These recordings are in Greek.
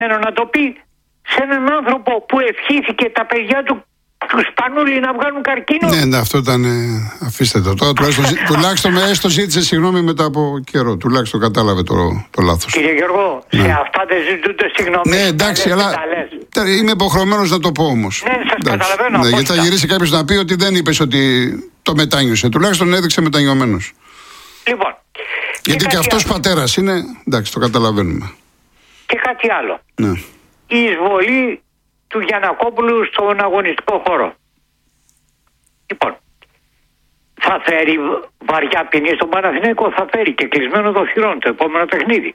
να το πει σε έναν άνθρωπο που ευχήθηκε τα παιδιά του Σπανούλη να βγάλουν καρκίνο. Ναι, αυτό ήταν. Αφήστε το. Τώρα τουλάχιστον έστω ζήτησε συγγνώμη μετά από καιρό. Τουλάχιστον κατάλαβε το λάθος. Κύριε Γιώργο, σε αυτά δεν ζητούνται συγγνώμη. Ναι, εντάξει, αλλά είμαι υποχρεωμένος να το πω όμως. Ναι, σας καταλαβαίνω. Ναι, γιατί θα γυρίσει κάποιος να πει ότι δεν είπες ότι το μετάνιωσε. Τουλάχιστον έδειξε μετανιωμένος. Λοιπόν. Γιατί και αυτός πατέρας είναι. Εντάξει, το καταλαβαίνουμε. Και κάτι άλλο. Ναι. Η εισβολή του Γιαννακόπουλου στον αγωνιστικό χώρο. Λοιπόν, θα φέρει βαριά ποινή στον Παναθηναϊκό, θα φέρει και κλεισμένο το θυρών το επόμενο παιχνίδι.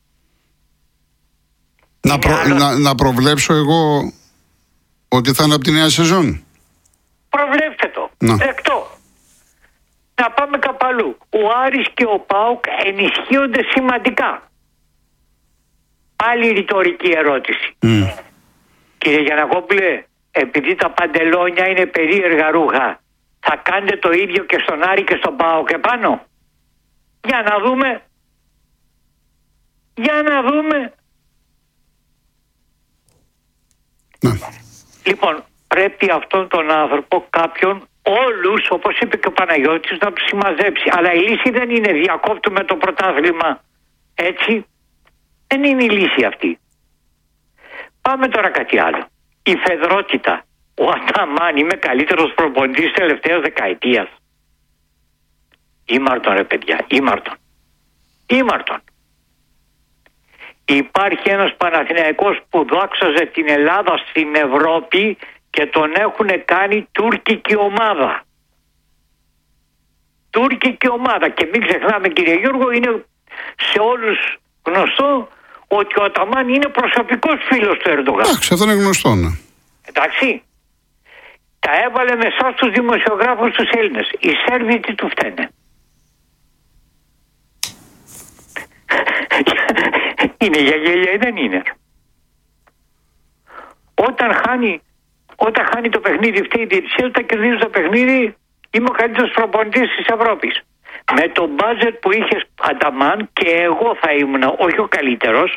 Να προβλέψω εγώ ότι θα είναι από τη νέα σεζόν. Προβλέψτε το. Δεκτό. Να πάμε κάπου αλλού. Ο Άρης και ο ΠΑΟΚ ενισχύονται σημαντικά. Πάλι ρητορική ερώτηση. Κύριε Γιαννακόπουλε, επειδή τα παντελόνια είναι περίεργα ρούχα, θα κάνετε το ίδιο και στον Άρη και στον ΠΑΟΚ επάνω? Για να δούμε. Για να δούμε. Ναι. Λοιπόν, πρέπει αυτόν τον άνθρωπο κάποιον, όλους, όπως είπε και ο Παναγιώτης, να τους συμμαζέψει. Αλλά η λύση δεν είναι διακόπτουμε το πρωτάθλημα έτσι. Δεν είναι η λύση αυτή. Πάμε τώρα κάτι άλλο. Η φεδρότητα. Ο Αταμάν είμαι καλύτερος προπονητής της τελευταίας δεκαετίας. Ήμαρτον ρε παιδιά, ήμαρτον. Υπάρχει ένας Παναθηναϊκός που δόξαζε την Ελλάδα στην Ευρώπη και τον έχουν κάνει τουρκική ομάδα. Τουρκική ομάδα. Και μην ξεχνάμε κύριε Γιώργο, είναι σε όλους γνωστό ότι ο Αταμάν είναι προσωπικός φίλος του Ερντογάν. Εντάξει, αυτό είναι γνωστό, ναι. Εντάξει. Τα έβαλε με εσάς τους δημοσιογράφους τους Έλληνες. Οι Σέρβοι τι του φταίνε? Είναι για γέλια ή δεν είναι? Όταν χάνει το παιχνίδι φταίει η διαιτησία, όταν κερδίζει το παιχνίδι είμαι ο καλύτερος προπονητής της Ευρώπης. Με το μπάζετ που είχε Αταμάν και εγώ θα ήμουν όχι ο καλύτερος,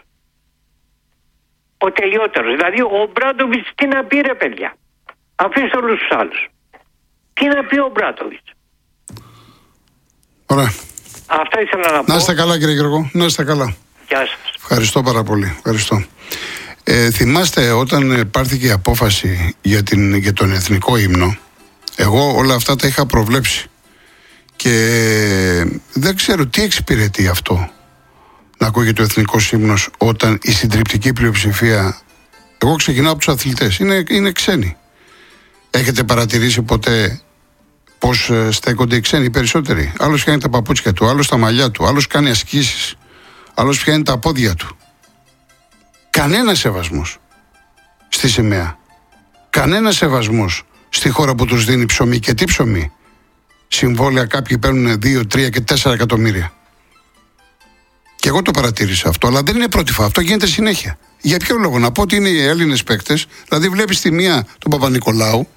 ο τελειότερος. Δηλαδή ο Μπράντοβιτς τι να πει ρε παιδιά? Αφήστε όλους τους άλλους. Τι να πει ο Μπράντοβιτς? Ωραία. Αυτά ήθελα να πω. Να είστε καλά κύριε Γιώργο. Να είστε καλά. Γεια σας. Ευχαριστώ πάρα πολύ. Ευχαριστώ. Θυμάστε όταν πάρθηκε η απόφαση για τον εθνικό ύμνο, εγώ όλα αυτά τα είχα προβλέψει. Και δεν ξέρω τι εξυπηρετεί αυτό να ακούγεται ο εθνικός ύμνος όταν η συντριπτική πλειοψηφία, εγώ ξεκινάω από τους αθλητές, είναι ξένοι. Έχετε παρατηρήσει ποτέ πώς στέκονται οι ξένοι περισσότεροι? Άλλος πιάνει τα παπούτσια του, άλλος τα μαλλιά του, άλλος κάνει ασκήσεις, άλλος πιάνει τα πόδια του. Κανένα σεβασμός στη σημαία. Κανένα σεβασμός στη χώρα που τους δίνει ψωμί. Και τι ψωμί? Συμβόλαια κάποιοι παίρνουν 2, 3 και 4 εκατομμύρια. Και εγώ το παρατήρησα αυτό, αλλά δεν είναι πρώτη φορά. Αυτό γίνεται συνέχεια. Για ποιο λόγο? Να πω ότι είναι οι Έλληνες παίκτες, δηλαδή βλέπεις τη μία τον Παπα-Νικολάου,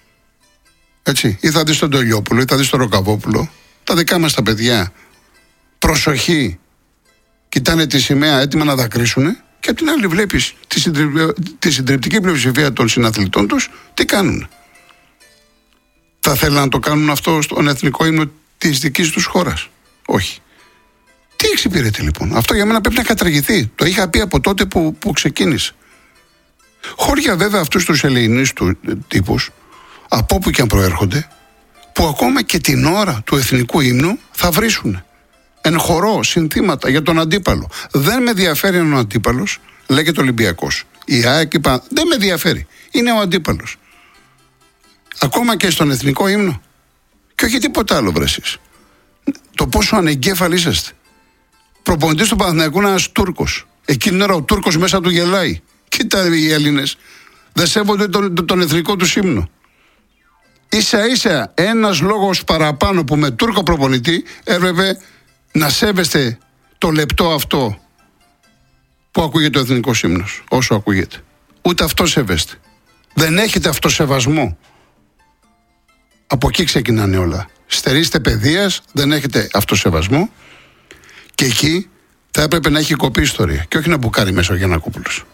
έτσι, ή θα δεις τον Τολιόπουλο, ή θα δεις τον Ροκαβόπουλο. Τα δικά μας τα παιδιά, προσοχή, κοιτάνε τη σημαία έτοιμα να δακρύσουνε, και απ' την άλλη βλέπεις τη συντριπτική πλειοψηφία των συναθλητών τους, τι κάνουν? Θα θέλουν να το κάνουν αυτό στον εθνικό ύμνο της δικής τους χώρας? Όχι. Τι εξυπηρετεί λοιπόν? Αυτό για μένα πρέπει να καταργηθεί. Το είχα πει από τότε που ξεκίνησε. Χώρια βέβαια αυτούς τους ελεηνείς τύπους, από όπου και αν προέρχονται, που ακόμα και την ώρα του εθνικού ύμνου θα βρίσουν εν χορό συνθήματα για τον αντίπαλο. Δεν με ενδιαφέρει αν ο αντίπαλος λέγεται Ολυμπιακός. Η ΑΕΚ δεν με ενδιαφέρει. Είναι ο αντίπαλος. Ακόμα και στον εθνικό ύμνο. Και όχι τίποτα άλλο, βρε εσείς. Το πόσο ανεγκέφαλοι είσαστε. Προπονητής του Παναθηναϊκού είναι ένας Τούρκος. Εκείνη την ώρα ο Τούρκος μέσα του γελάει. Κοίτα οι Έλληνες. Δεν σέβονται τον εθνικό του ύμνο. Ίσα ίσα ένας λόγος παραπάνω που με Τούρκο προπονητή έπρεπε να σέβεστε το λεπτό αυτό που ακούγεται ο εθνικός ύμνος. Όσο ακούγεται. Ούτε αυτό σέβεστε. Δεν έχετε αυτοσεβασμό. Από εκεί ξεκινάνε όλα. Στερείστε παιδείας, δεν έχετε αυτοσεβασμό και εκεί θα έπρεπε να έχει κοπεί ιστορία και όχι να μπουκάρει μέσα ο Γιαννακόπουλος.